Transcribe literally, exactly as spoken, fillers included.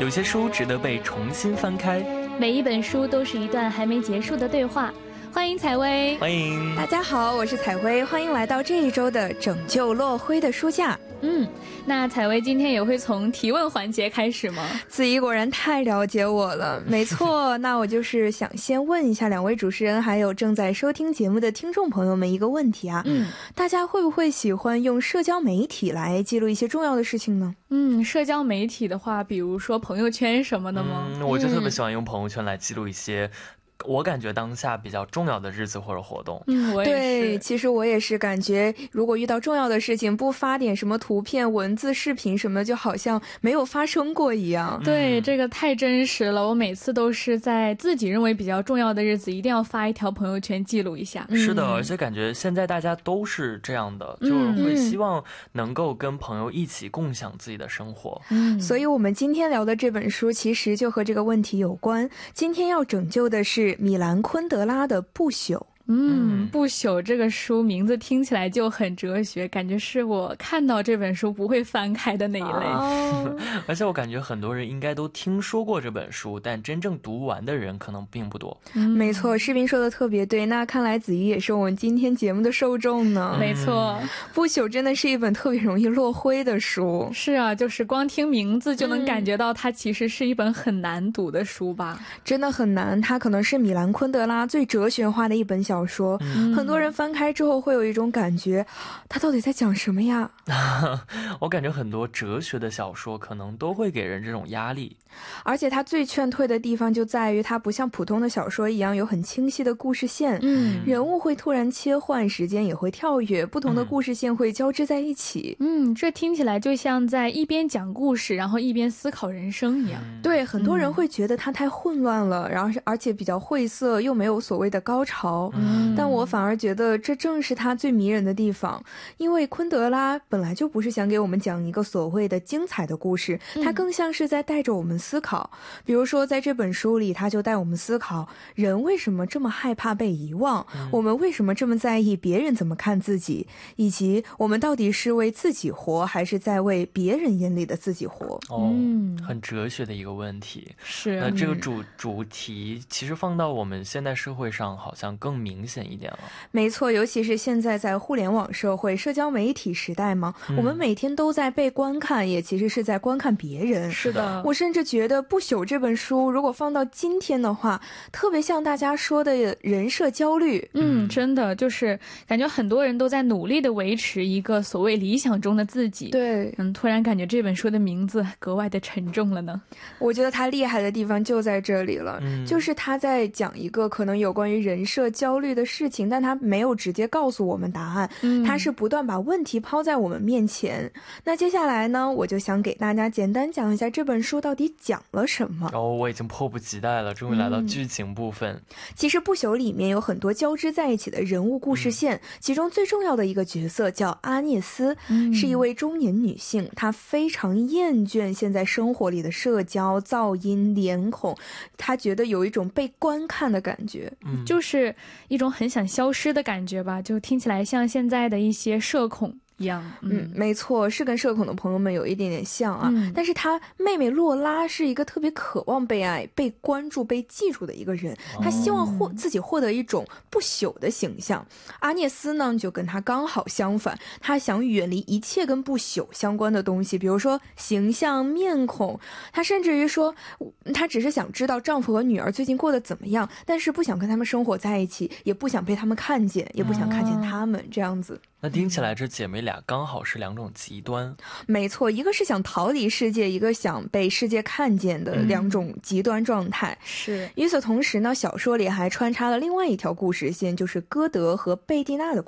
有些书值得被重新翻开， 每一本书都是一段还没结束的对话。欢迎采薇， 欢迎大家好，我是采薇，欢迎来到这一周的拯救落灰的书架。 嗯，那采薇今天也会从提问环节开始吗？ 子怡果然太了解我了。没错，那我就是想先问一下两位主持人还有正在收听节目的听众朋友们一个问题啊，嗯，大家会不会喜欢用社交媒体来记录一些重要的事情呢？ 嗯，社交媒体的话，比如说朋友圈什么的吗？ 嗯，我就特别喜欢用朋友圈来记录一些我感觉当下比较重要的日子或者活动。 嗯，我也是。 对，其实我也是感觉如果遇到重要的事情不发点什么图片文字视频什么，就好像没有发生过一样。 对，这个太真实了，我每次都是在自己认为比较重要的日子一定要发一条朋友圈记录一下。 是的，而且感觉现在大家都是这样的，嗯，就是会希望能够跟朋友一起共享自己的生活。 嗯，所以我们今天聊的这本书其实就和这个问题有关。今天要拯救的是米兰昆德拉的《不朽》。 嗯，不朽这个书名字听起来就很哲学，感觉是我看到这本书不会翻开的那一类。 哦， 而且我感觉很多人应该都听说过这本书，但真正读完的人可能并不多。 嗯，没错，士兵说的特别对，那看来子怡也是我们今天节目的受众呢。 没错， 不朽真的是一本特别容易落灰的书。 是啊，就是光听名字就能感觉到它其实是一本很难读的书吧。 嗯，真的很难，它可能是米兰昆德拉最哲学化的一本小小说，嗯，很多人翻开之后会有一种感觉，他到底在讲什么呀？ 我感觉很多哲学的小说可能都会给人这种压力， 而且它最劝退的地方就在于它不像普通的小说一样有很清晰的故事线，嗯，人物会突然切换，时间也会跳跃，不同的故事线会交织在一起。 嗯，这听起来就像在一边讲故事然后一边思考人生一样。 嗯，对，很多人会觉得它太混乱了，然后而且比较晦涩，又没有所谓的高潮。嗯，但我反而觉得这正是它最迷人的地方，因为昆德拉本来就不是想给我们讲一个所谓的精彩的故事，它更像是在带着我们思考。比如说在这本书里，他就带我们思考人为什么这么害怕被遗忘，嗯，我们为什么这么在意别人怎么看自己，以及我们到底是为自己活还是在为别人眼里的自己活。 哦，嗯，很哲学的一个问题。 是， 那这个主主题其实放到我们现代社会上好像更明显一点了。 没错，尤其是现在在互联网社会社交媒体时代嘛，嗯，我们每天都在被观看，也其实是在观看别人。 是的， 我甚至觉得《不朽》这本书如果放到今天的话，特别像大家说的人设焦虑。 嗯，真的就是感觉很多人都在努力的维持一个所谓理想中的自己。 对， 嗯，突然感觉这本书的名字格外的沉重了呢。 我觉得他厉害的地方就在这里了，嗯，就是他在讲一个可能有关于人设焦虑的事情，但他没有直接告诉我们答案，嗯，他是不断把问题抛在我们面前。那接下来呢，我就想给大家简单讲一下这本书到底讲了什么。 哦，我已经迫不及待了，终于来到剧情部分。嗯， 其实不朽里面有很多交织在一起的人物故事线，嗯，其中最重要的一个角色叫阿涅斯，嗯，是一位中年女性，她非常厌倦现在生活里的社交噪音脸孔，她觉得有一种被观看的感觉， 嗯，就是一种很想消失的感觉吧，就听起来像现在的一些社恐一样。 嗯, 嗯，没错，是跟社恐的朋友们有一点点像啊，嗯，但是她妹妹洛拉是一个特别渴望被爱被关注被记住的一个人，她希望获自己获得一种不朽的形象。阿涅斯呢就跟她刚好相反，她想远离一切跟不朽相关的东西，比如说形象面孔，她甚至于说她只是想知道丈夫和女儿最近过得怎么样，但是不想跟他们生活在一起，也不想被他们看见，也不想看见他们，这样子。 那听起来这姐妹俩刚好是两种极端。 没错，一个是想逃离世界，一个想被世界看见的两种极端状态。 是。 与此同时呢，小说里还穿插了另外一条故事线，就是歌德和贝蒂娜的